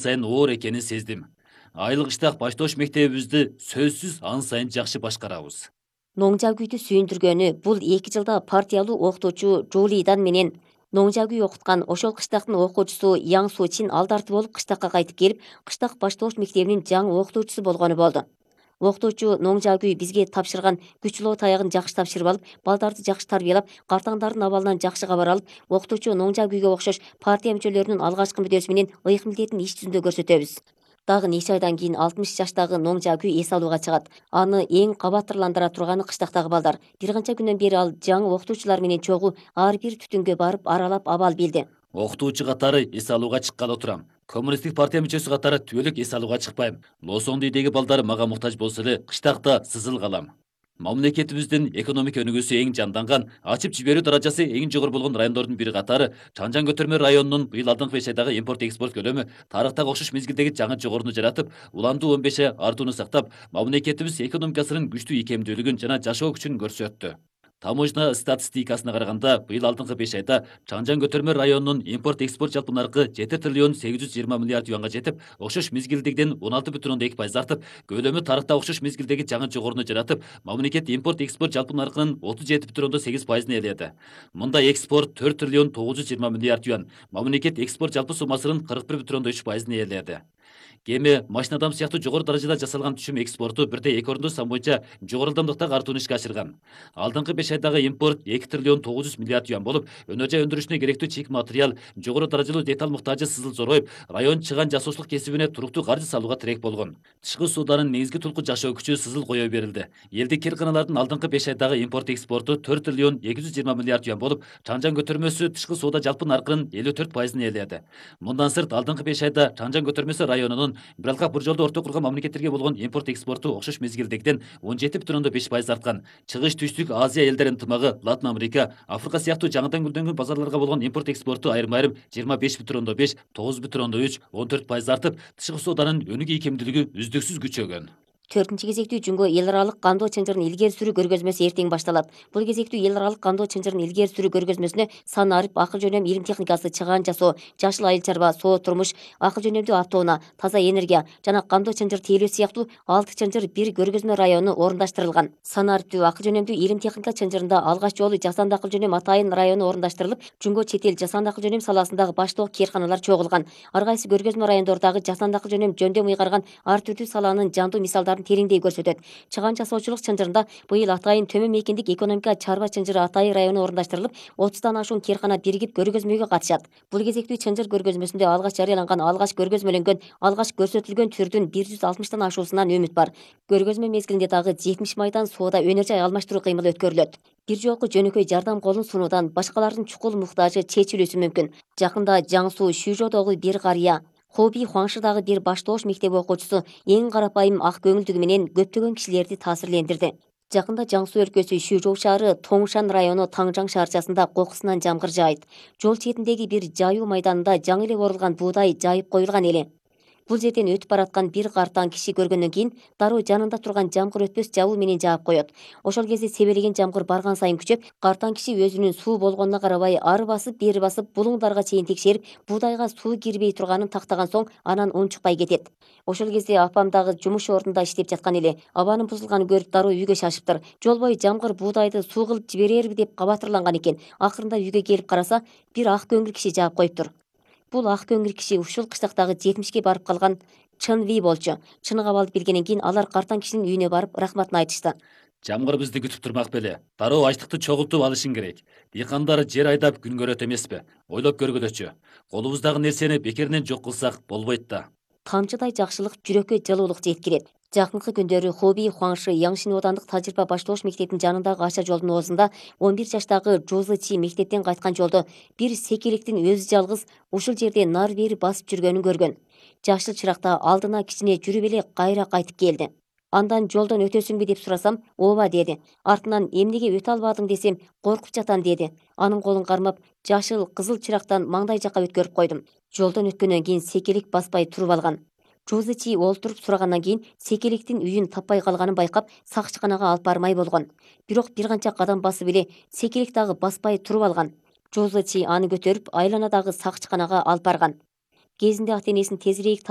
сайын оор экенин сездим. Айлык иштак баштоош мектебибизди сөзсүз ан сайын жакшы башкарабыз. Ноңжагүйдү сүйүндүргөнү бул 2 жылда партиялуу окутуучу Жулидан менен Ноңжагүй окуткан ошол кыштактын окуучусу Яң Сучин алдарты болуп кыштакка кайтып келип, кыштак баштоош мектебинин жаңы окутуучусу болгону болду. Окутуучу Ноңжагүй бизге тапшырган күчлөө таягын жакшы тапшырып алып, балдарды жакшы тарбиялап, картаңдардын абалынан жакшы кабар алып, окутуучу Ноңжагүйгө окшош партия мүчөлөрүнүн алгачкы мүдөөсү менен ыйык милдетин иш жүзүндө көрсөтөбүз. Дагы нече айдан кийин 60 жаштагы Ноңжагүй эс алууга чыгат. Аны эң кабаттырландыра турганы кыштактагы балдар. Бир канча күндөн бери ал жаңы окутуучулар менен чогуу ар бир түтүнгө барып аралап абал билди. Окутуучу катары эс алууга чыккалы турам. Коммунисттик партия мүчөсү катары түбөлүк эс алууга чыкпайм. Лосоңду үйдөгү балдар мага муктаж болсо эле кыштакта сызыл калам. Мамлекетибиздин экономика өнүгүүсү эң жанданган, ачып жиберүү даражасы эң жогору болгон райондордун бири катары Чанжан көтөрмө районунун быйыл алдыңкы 5 айдагы импорт-экспорт көлөмү тарыхтагы окшош мезгилдеги жаңы жогоруну жаратып, уламдуу 15 ай артууну сактап, мамлекетибиз экономикасынын күчтүү ийкемдүүлүгүн жана жашоо күчүн көрсөттү. Таможня статистикасына караганда, быйыл алдыңкы 5 айда Чанжан көтөрмө районунун импорт-экспорт жалпы наркы 7 триллион 820 миллиард юанга жетип, окшош мезгилдегиден 16,2% артып, көлөмү тарыхта окшош мезгилдеги жаңы жогоруну жаратып, мамлекет импорт-экспорт жалпы наркынын 37,8%ын ээледи. Мында экспорт 4 триллион 920 миллиард юан, мамлекет экспорт жалпы суммасынын 41,3%ын ээледи. Кеме, машинадам сыяктуу жогору даражада жасалган түшүм экспорту бирдей эки орунду сан боюнча жогору ылдамдыктагы артууну ишке ашырган. Алдыңкы 5 айдагы импорт 2 триллион 900 миллиард юан болуп, өнөр жай өндүрүшүнө керектүү чек материал, жогору даражалуу деталь муктажы сызыл зоройуп, район чыган жасоочулук кесибине туруктуу каржы салууга тирек болгон. Тышкы сууданын негизги тулку жашоо күчү сызыл кое берилди. Элдик кирканалардын алдыңкы 5 айдагы импорт экспорту 4 триллион 220 миллиард юан болуп, Чанжан көтөрмөсү тышкы сууда жалпы наркынын 54%ын ээледи. Мындан сырт алдыңкы 5 айда Чанжан көтөрмөсү районунун Биралкак бир жолдо орто курган мамлекеттерге болгон импорт экспорту окшош мезгилдегиден 17,5% арткан. Чыгыш түштүк Азия элдери ынтымагы, Латын Америка, Африка сыяктуу жаңыдан гүлдөнгөн базарларга болгон импорт экспорту айрым-айрым 25,5, 9,3, 14% артып, тышкы сооданын өнүгүү ийкемдүүлүгү үздүксүз күчөгөн. 4 кезектүү Жүнгө эл аралык кандоо чынжырын илгери сүрүү көргөзмөсү эртең башталат. Бул кезектүү эл аралык кандоо чынжырын илгери сүрүү көргөзмөсүнө сан арып, акыл жөнөм илим техникасы, чыгаан жасоо, жашыл айыл чарба, соо турмуш, акыл жөнөмдүү автоунаа, таза энергия жана кандоо чынжыр тейлөө сыяктуу 6 чынжыр бир көргөзмө району орундаштырылган. Сан арыптуу акыл жөнөмдүү илим техника чынжырында алгач жолу жасанды акыл жөнөм Атайын району орундаштырылып, Жүнгө чет эл жасанды акыл жөнөм саласындагы баштоо кээрканалар чогулган. Ар кайсы көргөзмө райондордогу жасанды акыл жөнөм жөндөм ыйгарган ар түрдүү саланын жандуу мисалдарын тереңдей көрсөтөт. Чыгаан жасоочулук чынжырында быйыл Атайын төмөн мейкиндик экономика чарба чынжыры Атайын району орундаштырылып, 30дан ашуун кээркана биригип көргөзмөгө катышат. Бул кезектүү чынжыр көргөзмөсүндө алгач жарыяланган, алгач көргөзмөлөнгөн, алгач көрсөтүлгөн түрдүн 160тан ашуусунан үмүт бар. Көргөзмө мезгилинде дагы 70 майдан соода өнөр жай алмаштыруу кыймылы өткөрүлөт. Бир жолку жөнөкөй жардам колун сунуудан башкалардын чукул муктажы чечилүүсү мүмкүн. Жакында Жаңсу Шүйжодогу бир карыя, Хоби Хуаңшыдагы бир баштоош мектеби окуучусу эң карапайым ак көңүлдүгү менен көптөгөн кишилерди таасирлендирди. Жакында Жаңсу өлкөсү Шүйжоу шаары Тоңшан району Таңжаң шаарчасында кокусунан жамгыр жаайт. Жол четиндеги бир жайуу майданында жаңы эле орулган буудай жайып коюлган эле. Бул жерден өтүп бараткан бир картаң киши көргөндөн кийин дароо жанында турган жамгыр өтпөс жабуу менен жаап коет. Ошол кезде себелеген жамгыр барган сайын күчөп, картаң киши өзүнүн суу болгонуна карабай ары басып, бери басып, булуңдарга чейин текшерип, буудайга суу кирбей турганын тактаган соң анан унчукпай кетет. Ошол кезде апам дагы жумуш ордунда иштеп жаткан эле. Абанын бузулганын көрүп дароо үйгө шашыптыр. Жол бою жамгыр буудайды суу кылып жиберерби деп кабатырланган экен. Акырында үйгө келип караса, бир ак көңүл киши жаап коюптур. Бул ак көңүл киши ушул кыштактагы 70ке барып калган Чын Ви болчу. Чыныгы абалды билгенден кийин алар картаң кишинин үйүнө барып рахматын айтышты. Жамгыр бизди күтүп турмак беле. Дароо ачтыкты чогултуп алышың керек. Дыйкандар жер айдап күн көрөт эмеспи? Ойлоп көргүлөчү. Колубуздагы нерсени бекеринен жок кылсак болбойт да. Тамчыдай жакшылык жүрөккө жылуулук жеткирет. Жакынкы күндөрү Хоби Хуаңшы Яңшин оодандык тажрыйба баштоош мектебинин жанындагы ача жолдун оозунда 11 жаштагы Жузы Чи мектептен кайткан жолдо бир секеликтин өзү жалгыз ушул жерде нар бери басып жүргөнүн көргөн. Жашыл чыракта алдына кичине жүрүп эле кайра кайтып келди. Андан жолдон өтөсүңбү деп сурасам, ооба деди. Артынан эмнеге өтө албадың десем, коркуп жатам деди. Анын колун кармап, жашыл кызыл чырактан маңдай жака өткөрүп койдум. Жолдон өткөндөн кийин секелик баспай туруп алган. Жузы Чи олтуруп сурагандан кийин секеликтин үйүн таппай калганын байкап, сакчыканага алып бармай болгон. Бирок бир канча кадам басып эле секелик дагы баспай туруп алган. Жузы Чи аны көтөрүп айланадагы сакчыканага алып барган. Кезинде ата энесин тезирээк